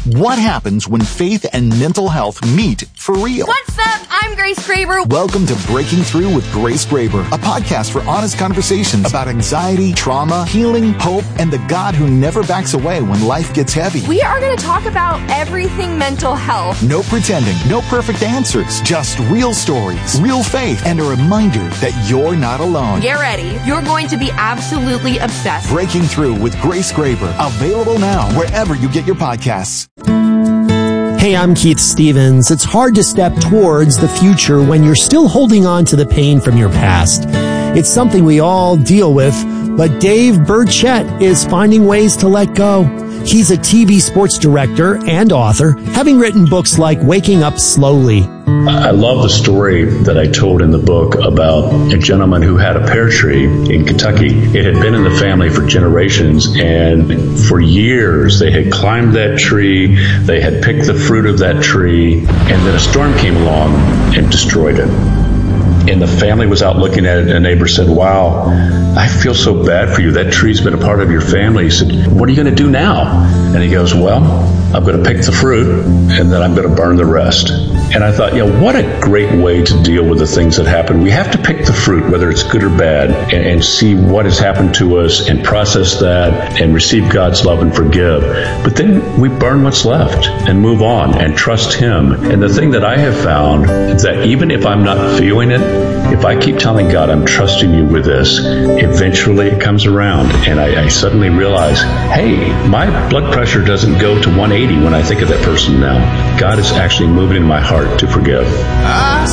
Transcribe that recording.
What happens when faith and mental health meet for real? What's up? I'm Grace Graber. Welcome to Breaking Through with Grace Graber, a podcast for honest conversations about anxiety, trauma, healing, hope, and the God who never backs away when life gets heavy. We are going to talk about everything mental health. No pretending, no perfect answers, just real stories, real faith, and a reminder that you're not alone. Get ready. You're going to be absolutely obsessed. Breaking Through with Grace Graber, available now wherever you get your podcasts. Hey, I'm Keith Stevens. It's hard to step towards the future when you're still holding on to the pain from your past. It's something we all deal with, but Dave Burchett is finding ways to let go. He's a TV sports director and author, having written books like Waking Up Slowly. I love the story that I told in the book about a gentleman who had a pear tree in Kentucky. It had been in the family for generations, and for years they had climbed that tree, they had picked the fruit of that tree, and then a storm came along and destroyed it. And the family was out looking at it, and a neighbor said, "Wow, I feel so bad for you. That tree's been a part of your family." He said, "What are you going to do now?" And he goes, "Well, I'm going to pick the fruit, and then I'm going to burn the rest." And I thought, what a great way to deal with the things that happen. We have to pick the fruit, whether it's good or bad, and see what has happened to us and process that and receive God's love and forgive. But then we burn what's left and move on and trust Him. And the thing that I have found is that even if I'm not feeling it, if I keep telling God, I'm trusting you with this, eventually it comes around. And I suddenly realize, hey, my blood pressure doesn't go to 180 when I think of that person now. God is actually moving in my heart to forgive. I